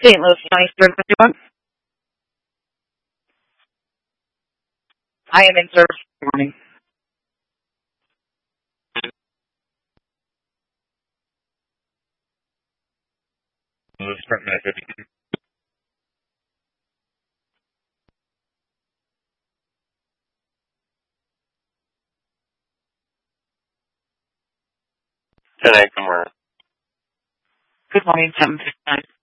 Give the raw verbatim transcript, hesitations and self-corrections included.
Saint Louis County Service fifty-one. I am in service this morning. Louis Sprint Med fifty. ten eight somewhere. Good morning, seven fifty-nine.